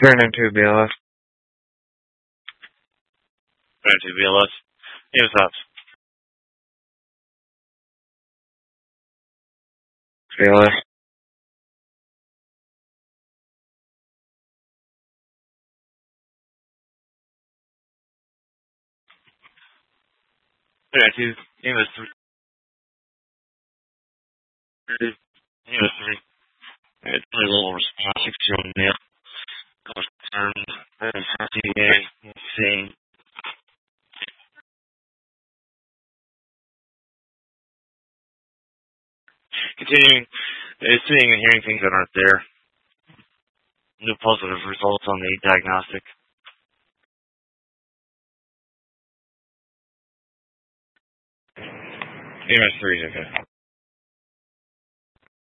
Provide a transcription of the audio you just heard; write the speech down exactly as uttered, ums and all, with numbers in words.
Turn into B L S. Turn into B L S. Hey, what's up? B L S. Turn into Game was three. Game was three. It's a little response. six two on the turn. That's C A. Insane. Continuing, uh, seeing and hearing things that aren't there. No positive results on the diagnostic. Game was three, okay.